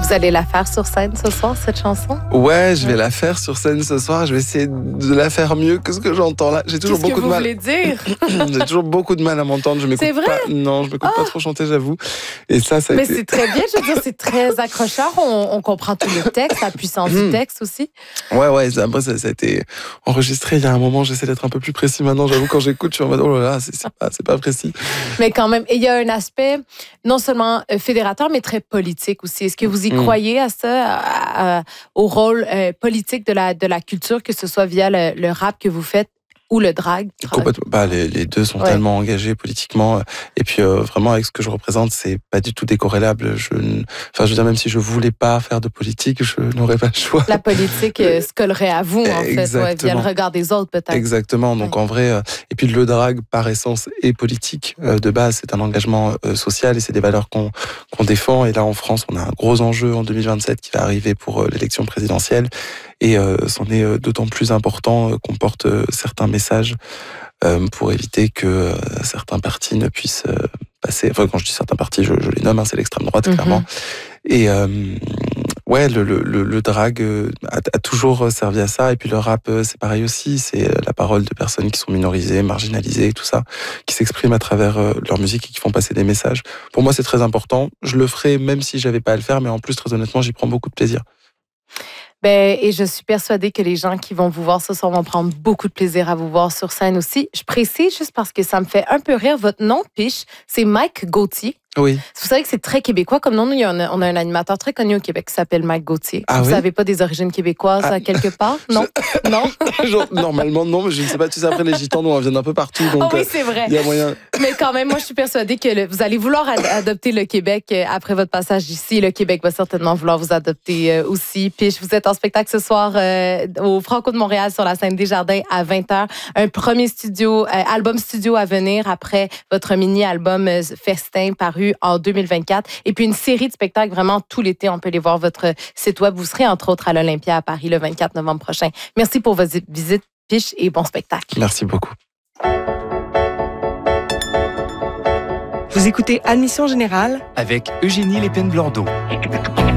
Vous allez la faire sur scène ce soir, cette chanson? Ouais, je vais la faire sur scène ce soir. Je vais essayer de la faire mieux que ce que j'entends là. J'ai toujours beaucoup de mal. Qu'est-ce que vous voulez dire? J'ai toujours beaucoup de mal à m'entendre. Je m'écoute C'est vrai? pas. Non, je m'écoute pas trop chanter, j'avoue. Et ça a Mais été... c'est très bien, je veux dire, c'est très accrocheur. On comprend tout le texte, la puissance du texte aussi. Ouais, après ça a été enregistré il y a un moment. J'essaie d'être un peu plus précis maintenant. J'avoue, quand j'écoute, je suis en mode, oh là là, c'est pas précis. Mais quand même, il y a un aspect non seulement fédérateur, mais très politique aussi. Est-ce que vous y croyez à ça, au rôle politique de la culture, que ce soit via le rap que vous faites ou le drag? Complètement. Bah, les deux sont tellement engagés politiquement. Et puis, vraiment, avec ce que je représente, c'est pas du tout décorrélable. Je veux dire, même si je voulais pas faire de politique, je n'aurais pas le choix. La politique se collerait à vous, en fait, via le regard des autres, peut-être. Exactement. Donc, en vrai, et puis le drag, par essence, est politique. De base, c'est un engagement social et c'est des valeurs qu'on défend. Et là, en France, on a un gros enjeu en 2027 qui va arriver pour l'élection présidentielle. Et c'en est d'autant plus important qu'on porte certains messages pour éviter que certains partis ne puissent passer. Enfin, quand je dis certains partis, je les nomme, c'est l'extrême droite, clairement. Et ouais, le drag a toujours servi à ça. Et puis le rap, c'est pareil aussi. C'est la parole de personnes qui sont minorisées, marginalisées, tout ça, qui s'expriment à travers leur musique et qui font passer des messages. Pour moi, c'est très important. Je le ferai même si j'avais pas à le faire, mais en plus, très honnêtement, j'y prends beaucoup de plaisir. Et je suis persuadée que les gens qui vont vous voir ce soir vont prendre beaucoup de plaisir à vous voir sur scène aussi. Je précise juste parce que ça me fait un peu rire. Votre nom, Piche, c'est Mike Gauthier. Oui. Vous savez que c'est très québécois. Comme nous, on a un animateur très connu au Québec qui s'appelle Mike Gauthier. Vous n'avez pas des origines québécoises quelque part? Non? Non? Normalement, non, mais je ne sais pas. Tu sais, après, les Gitans, on vient d'un peu partout. Donc, oui, c'est vrai. Il y a moyen. Mais quand même, moi, je suis persuadée que vous allez vouloir adopter le Québec après votre passage ici. Le Québec va certainement vouloir vous adopter aussi. Puis, vous êtes en spectacle ce soir au Franco de Montréal sur la scène Desjardins à 20h. Un premier album studio à venir après votre mini-album Festin paru en 2024. Et puis, une série de spectacles vraiment tout l'été. On peut aller voir votre site web. Vous serez entre autres à l'Olympia à Paris le 24 novembre prochain. Merci pour votre visite, Piche, et bon spectacle. Merci beaucoup. Vous écoutez Admission Générale avec Eugénie Lépine-Blondeau.